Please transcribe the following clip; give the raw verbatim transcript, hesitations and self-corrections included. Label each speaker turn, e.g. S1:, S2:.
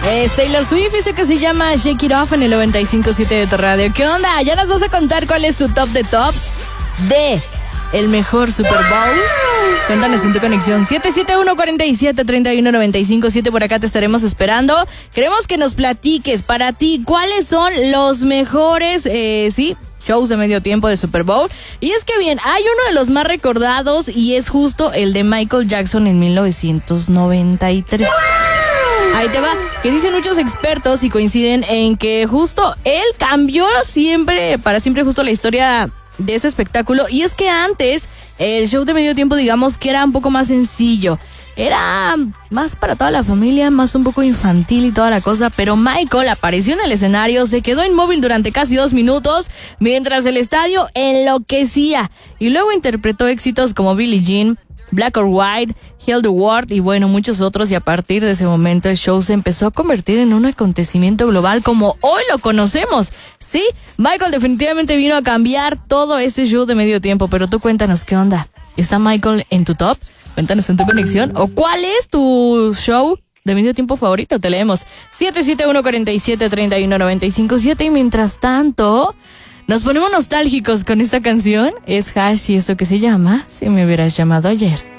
S1: Eh, Taylor Swift dice que se llama Shake It Off en el noventa y cinco punto siete de tu radio. ¿Qué onda? ¿Ya nos vas a contar cuál es tu top de tops de el mejor Super Bowl? Cuéntanos en tu conexión siete siete uno, cuatro siete, tres uno nueve cinco siete. Por acá te estaremos esperando. Queremos que nos platiques para ti cuáles son los mejores, eh, sí, shows de medio tiempo de Super Bowl. Y es que bien, hay uno de los más recordados y es justo el de Michael Jackson en mil novecientos noventa y tres. Ahí te va, que dicen muchos expertos y coinciden en que justo él cambió siempre, para siempre justo la historia de ese espectáculo. Y es que antes el show de medio tiempo, digamos que era un poco más sencillo, era más para toda la familia, más un poco infantil y toda la cosa, pero Michael apareció en el escenario, se quedó inmóvil durante casi dos minutos mientras el estadio enloquecía y luego interpretó éxitos como Billie Jean, Black or White, Heal the World y bueno, muchos otros, y a partir de ese momento el show se empezó a convertir en un acontecimiento global como hoy lo conocemos. Sí, Michael definitivamente vino a cambiar todo este show de medio tiempo, pero tú cuéntanos qué onda. ¿Está Michael en tu top? Cuéntanos en tu conexión. ¿O cuál es tu show de medio tiempo favorito? Te leemos siete siete uno, cuatro siete, tres uno nueve cinco siete. Y mientras tanto, nos ponemos nostálgicos con esta canción. Es Hash y esto que se llama Si me hubieras llamado ayer.